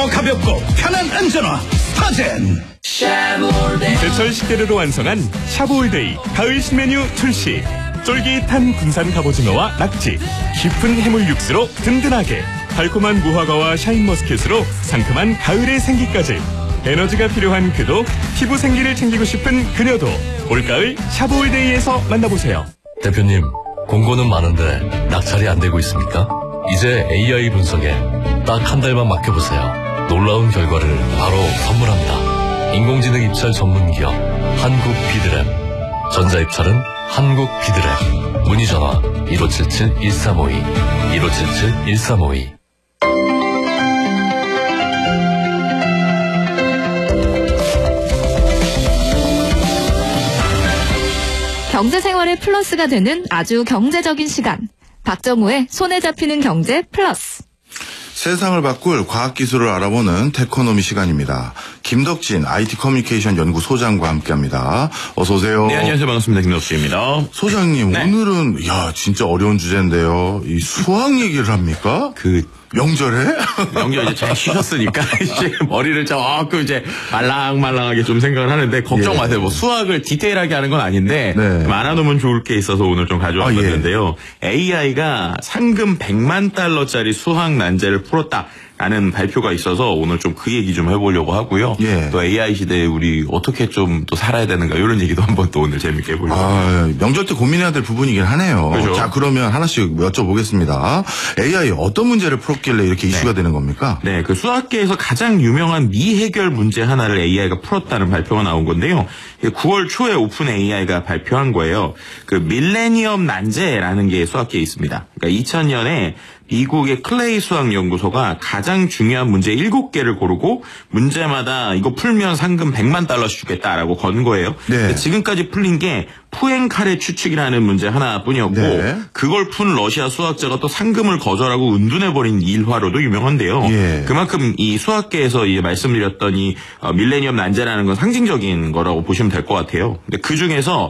더 가볍고 편한 안전화 스타젠. 제철 식재료로 완성한 샤브올데이 가을 신메뉴 출시. 쫄깃한 군산 갑오징어와 낙지, 깊은 해물 육수로 든든하게, 달콤한 무화과와 샤인머스켓으로 상큼한 가을의 생기까지. 에너지가 필요한 그도, 피부 생기를 챙기고 싶은 그녀도 올가을 샤브올데이에서 만나보세요. 대표님, 공고는 많은데 낙찰이 안 되고 있습니까? 이제 AI 분석에 딱 한 달만 맡겨보세요. 놀라운 결과를 바로 선물합니다. 인공지능 입찰 전문기업 한국비드랩. 전자입찰은 한국비드랩. 문의전화 1577-1352 1577-1352. 경제생활의 플러스가 되는 아주 경제적인 시간. 박정우의 손에 잡히는 경제 플러스. 세상을 바꿀 과학기술을 알아보는 테코노미 시간입니다. 김덕진 IT 커뮤니케이션 연구 소장과 함께합니다. 어서 오세요. 네, 안녕하세요. 반갑습니다. 김덕진입니다. 소장님, 네. 오늘은 진짜 어려운 주제인데요. 이 수학 얘기를 합니까? 명절에? 명절 이제 잘 쉬셨으니까 이제 머리를 조금 이제 말랑말랑하게 좀 생각을 하는데 걱정 마세요. 뭐 수학을 디테일하게 하는 건 아닌데 알아놓으면 좋을 게 있어서 오늘 좀 가져왔는데요. AI가 상금 100만 달러짜리 수학 난제를 풀었다라는 발표가 있어서 오늘 좀 그 얘기 좀 해보려고 하고요. 또 AI 시대에 우리 어떻게 좀 또 살아야 되는가 이런 얘기도 한번 또 오늘 재밌게 해보려고. 명절 때 고민해야 될 부분이긴 하네요. 그렇죠? 자, 그러면 하나씩 여쭤보겠습니다. AI 어떤 문제를 풀었길래 이렇게 이슈가 되는 겁니까? 네, 그 수학계에서 가장 유명한 미해결 문제 하나를 AI가 풀었다는 발표가 나온 건데요. 9월 초에 오픈 AI가 발표한 거예요. 그 밀레니엄 난제라는 게 수학계에 있습니다. 그러니까 2000년에 미국의 클레이 수학연구소가 가장 중요한 문제 7개를 고르고 문제마다 이거 풀면 상금 100만 달러씩 주겠다라고 건 거예요. 지금까지 풀린 게 푸엔카레 추측이라는 문제 하나뿐이었고 그걸 푼 러시아 수학자가 또 상금을 거절하고 은둔해버린 일화로도 유명한데요. 그만큼 이 수학계에서 말씀드렸던 이 밀레니엄 난제라는 건 상징적인 거라고 보시면 될 것 같아요. 근데 그 중에서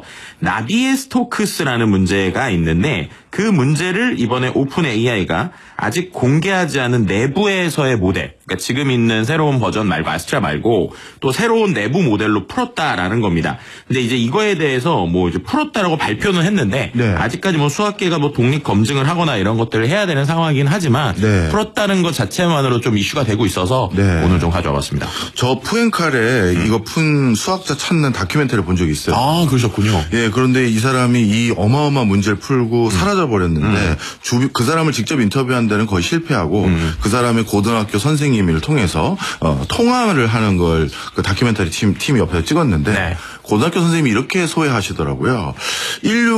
나비에스토크스라는 문제가 있는데 그 문제를 이번에 오픈 AI가 아직 공개하지 않은 내부에서의 모델, 그러니까 지금 있는 새로운 버전 말고 아스트라 말고 또 새로운 내부 모델로 풀었다라는 겁니다. 근데 이제 이거에 대해서 뭐 이제 풀었다라고 발표는 했는데 아직까지 뭐 수학계가 뭐 독립 검증을 하거나 이런 것들을 해야 되는 상황이긴 하지만 풀었다는 것 자체만으로 좀 이슈가 되고 있어서 오늘 좀 가져와봤습니다. 저 푸엔카레 이거 푼 수학자 찾는 다큐멘터리를 본 적이 있어요. 아, 그러셨군요. 그런데 이 사람이 이 어마어마한 문제를 풀고 사라져 버렸는데 그 사람을 직접 인터뷰한 데는 거의 실패하고 그 사람의 고등학교 선생님을 통해서 통화를 하는 걸 그 다큐멘터리 팀이 옆에서 찍었는데 고등학교 선생님이 이렇게 소회하시더라고요.